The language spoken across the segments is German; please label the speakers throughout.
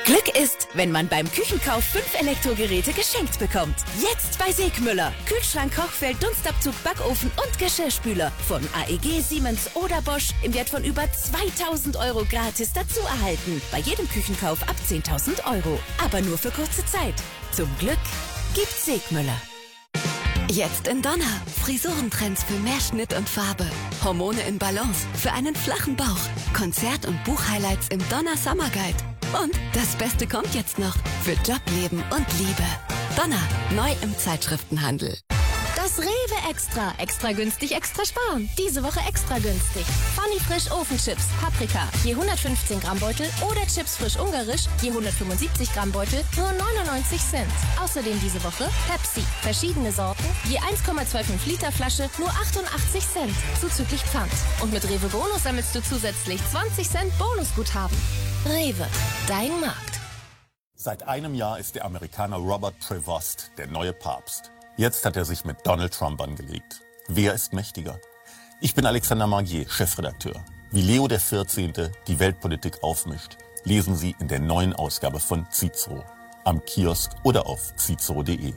Speaker 1: Glück ist, wenn man beim Küchenkauf 5 Elektrogeräte geschenkt bekommt. Jetzt bei Segmüller. Kühlschrank, Kochfeld, Dunstabzug, Backofen und Geschirrspüler. Von AEG, Siemens oder Bosch im Wert von über 2000 € gratis dazu erhalten. Bei jedem Küchenkauf ab 10.000 €. Aber nur für kurze Zeit. Zum Glück gibt's Segmüller.
Speaker 2: Jetzt in Donner. Frisurentrends für mehr Schnitt und Farbe. Hormone in Balance für einen flachen Bauch. Konzert- und Buchhighlights im Donner Summer Guide. Und das Beste kommt jetzt noch für Job, Leben und Liebe. Donner, neu im Zeitschriftenhandel.
Speaker 3: Das Rewe Extra. Extra günstig, extra sparen. Diese Woche extra günstig. Funny Frisch Ofenchips, Paprika, je 115 Gramm Beutel oder Chips frisch ungarisch, je 175 Gramm Beutel, nur 99 Cent. Außerdem diese Woche Pepsi, verschiedene Sorten, je 1,25 Liter Flasche, nur 88 Cent, zuzüglich Pfand. Und mit Rewe Bonus sammelst du zusätzlich 20 Cent Bonusguthaben. Rewe, dein Markt.
Speaker 4: Seit einem Jahr ist der Amerikaner Robert Prevost der neue Papst. Jetzt hat er sich mit Donald Trump angelegt. Wer ist mächtiger? Ich bin Alexander Magier, Chefredakteur. Wie Leo XIV. Die Weltpolitik aufmischt, lesen Sie in der neuen Ausgabe von Cicero. Am Kiosk oder auf cicero.de.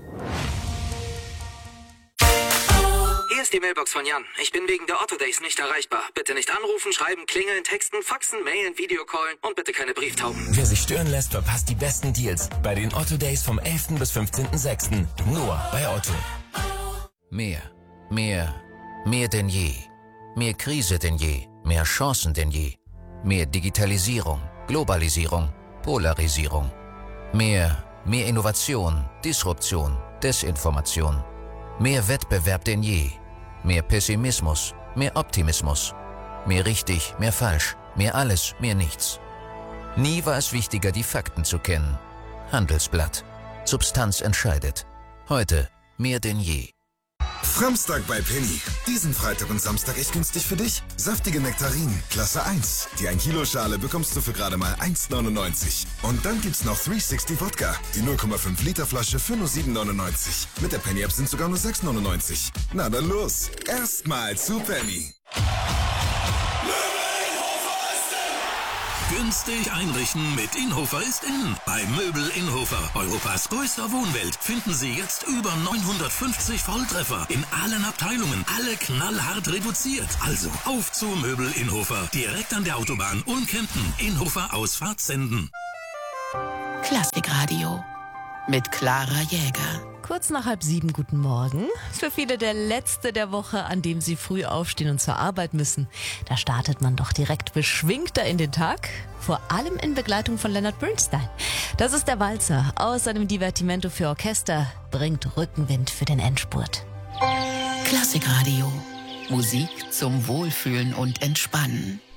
Speaker 5: Hier ist die Mailbox von Jan. Ich bin wegen der Otto Days nicht erreichbar. Bitte nicht anrufen, schreiben, klingeln, texten, faxen, mailen, Videocallen und bitte keine Brieftauben.
Speaker 6: Wer sich stören lässt, verpasst die besten Deals bei den Otto Days vom 11. bis 15.06. Nur bei Otto.
Speaker 7: Mehr denn je. Mehr Krise denn je. Mehr Chancen denn je. Mehr Digitalisierung, Globalisierung, Polarisierung. Mehr Innovation, Disruption, Desinformation. Mehr Wettbewerb denn je. Mehr Pessimismus, mehr Optimismus. Mehr richtig, mehr falsch, mehr alles, mehr nichts. Nie war es wichtiger, die Fakten zu kennen. Handelsblatt. Substanz entscheidet. Heute mehr denn je.
Speaker 8: Samstag bei Penny. Diesen Freitag und Samstag echt günstig für dich. Saftige Nektarinen, Klasse 1. Die 1 Kilo Schale bekommst du für gerade mal 1,99. Und dann gibt's noch 360 Wodka. Die 0,5 Liter Flasche für nur 7,99. Mit der Penny App sind sogar nur 6,99. Na dann los. Erstmal zu Penny.
Speaker 9: Günstig einrichten mit Inhofer ist in. Bei Möbel Inhofer, Europas größter Wohnwelt, finden Sie jetzt über 950 Volltreffer in allen Abteilungen. Alle knallhart reduziert. Also auf zu Möbel Inhofer. Direkt an der Autobahn Ulm-Kempten. Inhofer Ausfahrt Senden.
Speaker 2: Klassikradio mit Clara Jäger.
Speaker 10: Kurz nach 6:30, guten Morgen. Für viele der letzte der Woche, an dem sie früh aufstehen und zur Arbeit müssen. Da startet man doch direkt beschwingter in den Tag. Vor allem in Begleitung von Leonard Bernstein. Das ist der Walzer aus seinem Divertimento für Orchester. Bringt Rückenwind für den Endspurt.
Speaker 2: Klassikradio. Musik zum Wohlfühlen und Entspannen.